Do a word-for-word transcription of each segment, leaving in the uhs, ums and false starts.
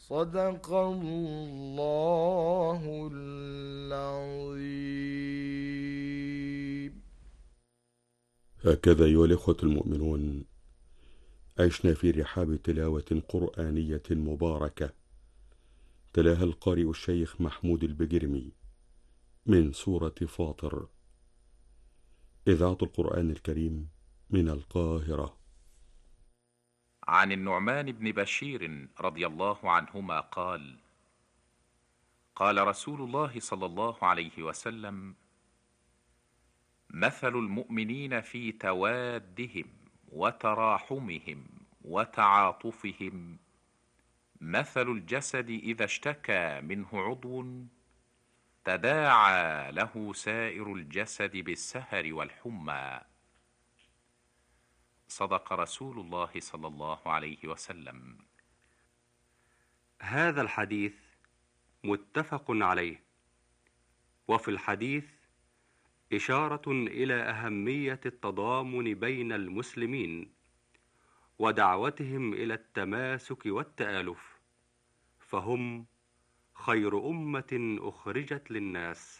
صدق الله العظيم. هكذا أيها الإخوة المؤمنون، عشنا في رحاب تلاوة قرآنية مباركة تلاها القارئ الشيخ محمود البجرمي من سورة فاطر، إذاعة القرآن الكريم من القاهرة. عن النعمان بن بشير رضي الله عنهما قال: قال رسول الله صلى الله عليه وسلم: مثل المؤمنين في توادهم وتراحمهم وتعاطفهم مثل الجسد إذا اشتكى منه عضو تداعى له سائر الجسد بالسهر والحمى. صدق رسول الله صلى الله عليه وسلم. هذا الحديث متفق عليه. وفي الحديث إشارة إلى أهمية التضامن بين المسلمين ودعوتهم إلى التماسك والتآلف، فهم خير أمة أخرجت للناس.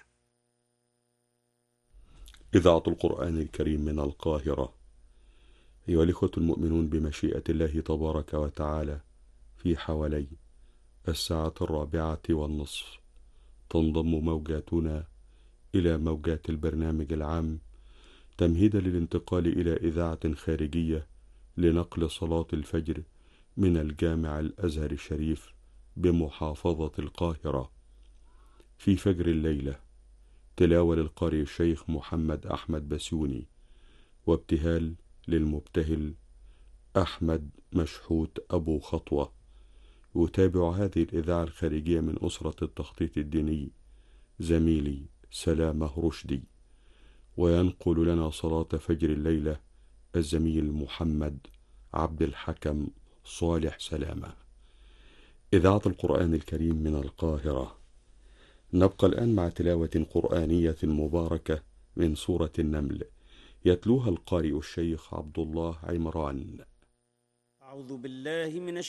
إذاعة القرآن الكريم من القاهرة. أيها الإخوة المؤمنون، بمشيئة الله تبارك وتعالى في حوالي الساعة الرابعة والنصف تنضم موجاتنا إلى موجات البرنامج العام تمهيدا للانتقال إلى إذاعة خارجية لنقل صلاة الفجر من الجامع الأزهر الشريف بمحافظة القاهرة. في فجر الليلة تلاوة للقارئ الشيخ محمد أحمد بسيوني، وابتهال للمبتهل أحمد مشحوت أبو خطوة. يتابع هذه الإذاعة الخارجية من أسرة التخطيط الديني زميلي سلامة رشدي، وينقل لنا صلاة فجر الليلة الزميل محمد عبد الحكم صالح سلامة. إذاعة القرآن الكريم من القاهرة. نبقى الآن مع تلاوة قرآنية مباركة من سورة النمل، يتلوها القارئ الشيخ عبد الله عمران. أعوذ بالله من